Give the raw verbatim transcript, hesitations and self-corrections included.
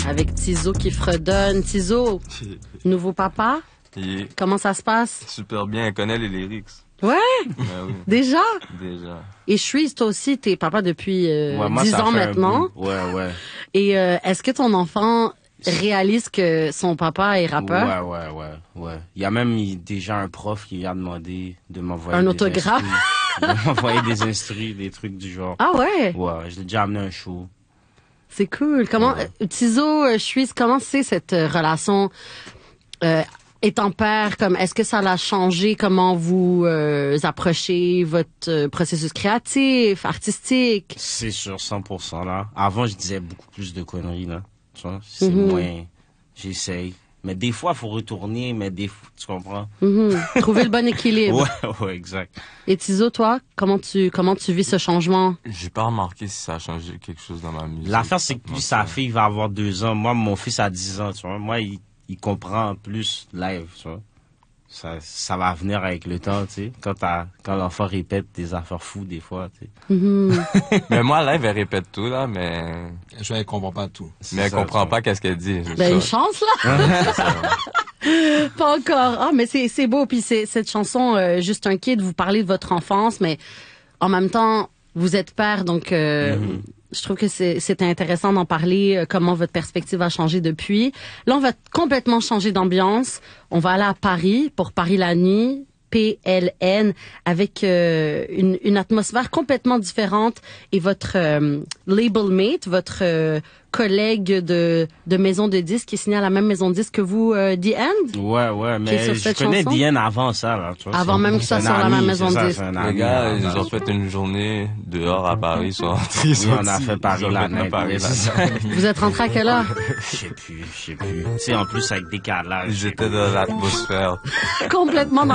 avec Tizo qui fredonne. Tizo, nouveau papa, Yeah. comment ça se passe? Super bien, elle connaît les lyrics. Ouais, Ben oui, déjà? déjà. Et Shreeze, toi aussi, t'es papa depuis euh, Ouais, moi, dix ça ans fait un maintenant. bout. Ouais, ouais. Et euh, est-ce que ton enfant réalise que son papa est rappeur? Ouais, ouais, ouais, ouais. Il y a même il- déjà un prof qui vient demander de m'envoyer Un des autographe? instrus, de m'envoyer des instrus, des trucs du genre. Ah ouais? Ouais, je l'ai déjà amené à un show. C'est cool. Comment, Ouais. euh, Tizo, euh, Shreeze, comment c'est cette euh, relation euh, étant père? Comme, est-ce que ça l'a changé? Comment vous euh, approchez votre euh, processus créatif, artistique? C'est sûr, cent pour cent là. Avant, je disais beaucoup plus de conneries, là. Tu vois, c'est Mhm. moins... J'essaye. Mais des fois, il faut retourner, mais des fois... Tu comprends? Mhm. Trouver le bon équilibre. Ouais, ouais, exact. Et Tizo, toi, comment tu comment tu vis ce changement? J'ai pas remarqué si ça a changé quelque chose dans ma musique. L'affaire, c'est que lui, sa fille va avoir deux ans. Moi, mon fils a dix ans, tu vois. Moi, il, il comprend plus live, tu vois. Ça, ça va venir avec le temps, tu sais. Quand, t'as- quand l'enfant répète des affaires fous, des fois, tu sais. Mhm. Mais moi, live, elle répète tout, là, mais, Je ne comprends pas tout. mais elle ça, comprend ça. pas qu'est-ce qu'elle dit. c'est Ben, une ça. chance, là. C'est ça. Pas encore. Ah, mais c'est c'est beau. Puis c'est cette chanson, euh, Juste un kid, vous parlez de votre enfance, mais en même temps, vous êtes père, donc euh, Mhm. je trouve que c'est c'est intéressant d'en parler, euh, comment votre perspective a changé depuis. Là, on va complètement changer d'ambiance. On va aller à Paris pour Paris la nuit. P L N, avec euh, une, une atmosphère complètement différente. Et votre euh, label mate, votre euh, collègue de, de maison de disques qui est signé à la même maison de disques que vous, euh, The End? Ouais, ouais, mais sur je cette connais chanson? Diane avant ça, là, tu vois. Avant c'est- même que ça c'est soit un la même ami, maison c'est de ça, disques. c'est un Les ami gars, avant ils ça. ont fait une journée dehors à Paris, ils sont rentrés, ils Oui, sont on a dit, fait Paris ils ont la fait nuit, Paris oui, la c'est ça. nuit. Vous êtes rentré à quelle heure? Je sais plus, je sais plus. Tu sais, en plus, avec décalage. Ils étaient dans l'atmosphère. Complètement dans